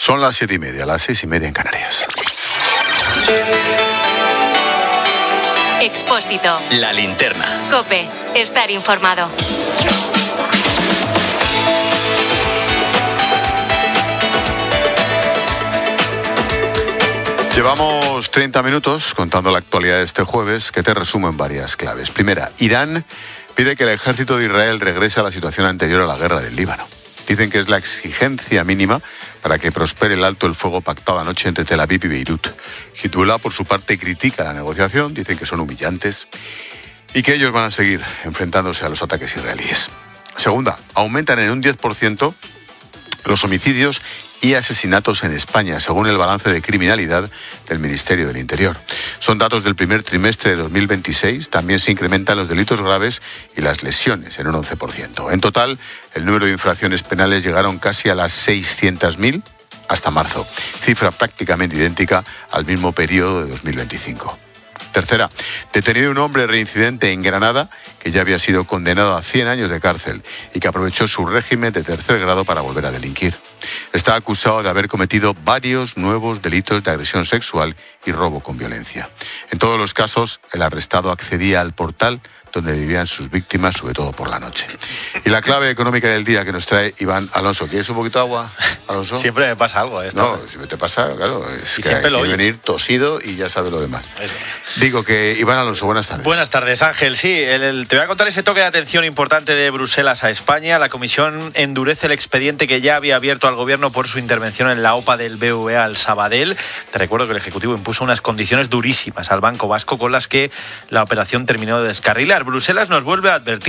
Son las 7:30, las 6:30 en Canarias. Expósito. La linterna. COPE. Estar informado. Llevamos 30 minutos contando la actualidad de este jueves, que te resumo en varias claves. Primera, Irán pide que el ejército de Israel regrese a la situación anterior a la guerra del Líbano. Dicen que es la exigencia mínima para que prospere el alto el fuego pactado anoche entre Tel Aviv y Beirut. Hezbollah, por su parte, critica la negociación, dicen que son humillantes y que ellos van a seguir enfrentándose a los ataques israelíes. Segunda, aumentan en un 10% los homicidios y asesinatos en España, según el balance de criminalidad del Ministerio del Interior. Son datos del primer trimestre de 2026. También se incrementan los delitos graves y las lesiones en un 11%. En total, el número de infracciones penales llegaron casi a las 600.000 hasta marzo, cifra prácticamente idéntica al mismo periodo de 2025. Tercera, detenido un hombre reincidente en Granada que ya había sido condenado a 100 años de cárcel y que aprovechó su régimen de tercer grado para volver a delinquir. Está acusado de haber cometido varios nuevos delitos de agresión sexual y robo con violencia. En todos los casos, el arrestado accedía al portal donde vivían sus víctimas, sobre todo por la noche. Y la clave económica del día que nos trae Iván Alonso. ¿Quieres un poquito de agua, Alonso? Siempre me pasa algo. No, siempre te pasa, claro. Es y que siempre hay lo que oyes. venir tosido y ya sabes lo demás. Eso. Digo que Iván Alonso, buenas tardes. Buenas tardes, Ángel. Sí, te voy a contar ese toque de atención importante de Bruselas a España. La Comisión endurece el expediente que ya había abierto al Gobierno por su intervención en la OPA del BBVA al Sabadell. Te recuerdo que el Ejecutivo impuso unas condiciones durísimas al Banco Vasco con las que la operación terminó de descarrilar. Bruselas nos vuelve a advertir